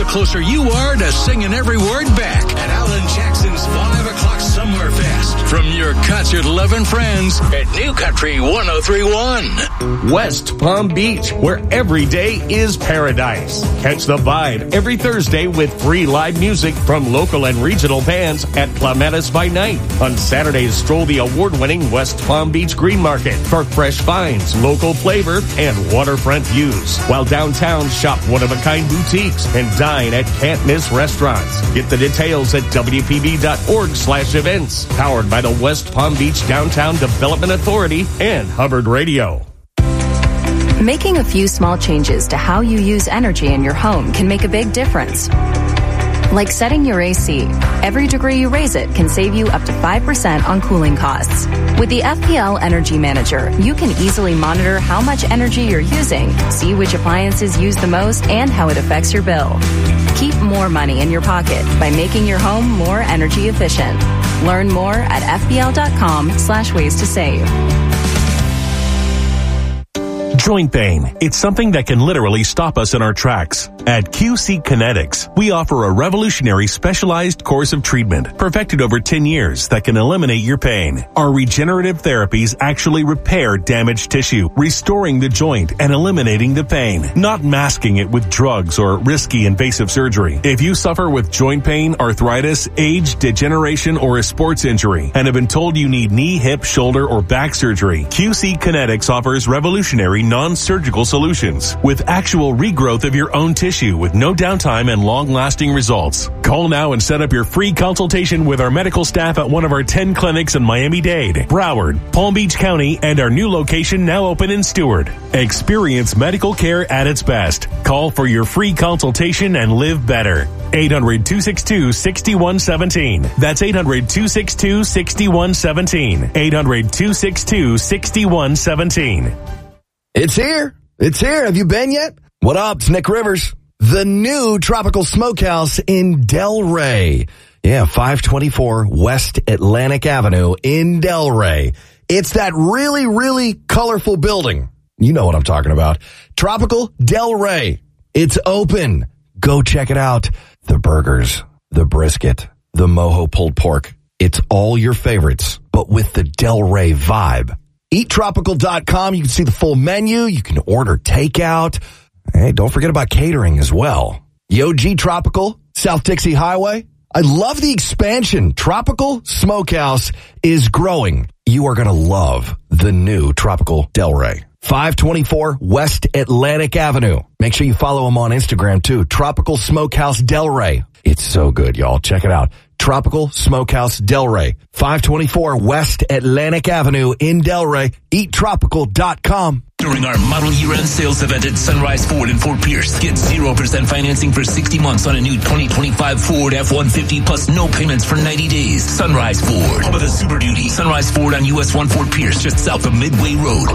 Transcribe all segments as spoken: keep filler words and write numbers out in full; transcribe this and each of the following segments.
the closer you are to singing every word back at Alan Jackson's five o'clock Summer Fest. From your concert-loving friends at New Country one oh three point one. West Palm Beach, where every day is paradise. Catch the vibe every Thursday with free live music from local and regional bands at Clematis by Night. On Saturdays, stroll the award-winning West Palm Beach Green Market for fresh finds, local flavor, and waterfront views. While downtown, shop one-of-a-kind boutiques and dine at Can't Miss restaurants. Get the details at W P B dot org slash events. Powered by the West Palm Beach Downtown Development Authority and Hubbard Radio. Making a few small changes to how you use energy in your home can make a big difference. Like setting your A C. Every degree you raise it can save you up to five percent on cooling costs. With the F P L Energy Manager, you can easily monitor how much energy you're using, see which appliances use the most, and how it affects your bill. Keep more money in your pocket by making your home more energy efficient. Learn more at F P L dot com slash ways to save. Joint pain. It's something that can literally stop us in our tracks. At Q C Kinetics, we offer a revolutionary specialized course of treatment perfected over ten years that can eliminate your pain. Our regenerative therapies actually repair damaged tissue, restoring the joint and eliminating the pain, not masking it with drugs or risky invasive surgery. If you suffer with joint pain, arthritis, age, degeneration, or a sports injury and have been told you need knee, hip, shoulder, or back surgery, Q C Kinetics offers revolutionary non-surgical solutions with actual regrowth of your own tissue with no downtime and long-lasting results. Call now and set up your free consultation with our medical staff at one of our ten clinics in Miami-Dade, Broward, Palm Beach County, and our new location now open in Stewart. Experience medical care at its best. Call for your free consultation and live better. eight hundred, two six two, six one one seven. That's eight hundred, two six two, six one one seven. eight hundred, two six two, six one one seven. It's here. It's here. Have you been yet? What up? It's Nick Rivers. The new Tropical Smokehouse in Delray. Yeah, five twenty-four West Atlantic Avenue in Delray. It's that really, really colorful building. You know what I'm talking about. Tropical Delray. It's open. Go check it out. The burgers, the brisket, the mojo pulled pork. It's all your favorites, but with the Delray vibe. eat tropical dot com. You can see the full menu. You can order takeout. Hey, don't forget about catering as well. Yo G Tropical, South Dixie Highway. I love the expansion. Tropical Smokehouse is growing. You are going to love the new Tropical Delray. five twenty-four West Atlantic Avenue. Make sure you follow them on Instagram too. Tropical Smokehouse Delray. It's so good, y'all. Check it out. Tropical Smokehouse Delray. five twenty-four West Atlantic Avenue in Delray. eat tropical dot com. During our model year-end sales event at Sunrise Ford in Fort Pierce, get zero percent financing for sixty months on a new twenty twenty-five Ford F one fifty plus no payments for ninety days. Sunrise Ford, home of the Super Duty. Sunrise Ford on U S one Fort Pierce, just south of Midway Road.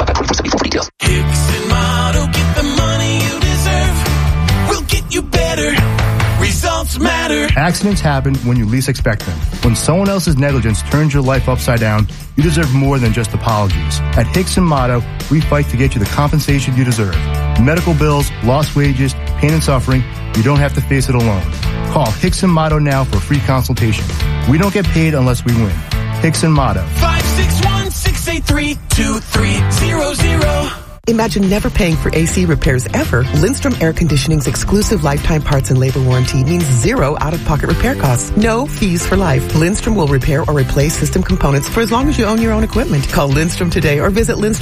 Hicks and Motto, get the money you deserve. We'll get you better. Results matter. Accidents happen when you least expect them. When someone else's negligence turns your life upside down, you deserve more than just apologies. At Hicks and Motto, we fight to get you the compensation you deserve. Medical bills, lost wages, pain and suffering, you don't have to face it alone. Call Hicks and Motto now for a free consultation. We don't get paid unless we win. Hicks and Motto. five six one, six eight three, two three zero zero. Imagine never paying for A C repairs ever. Lindstrom Air Conditioning's exclusive lifetime parts and labor warranty means zero out-of-pocket repair costs. No fees for life. Lindstrom will repair or replace system components for as long as you own your own equipment. Call Lindstrom today or visit Lindstrom.